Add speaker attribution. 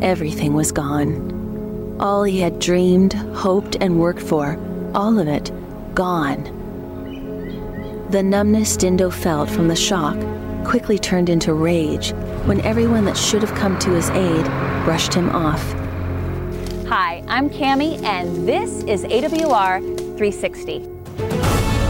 Speaker 1: Everything was gone. All he had dreamed, hoped, and worked for, all of it, gone. The numbness Dindo felt from the shock quickly turned into rage when everyone that should have come to his aid brushed him off.
Speaker 2: Hi, I'm Cammie, and this is AWR 360.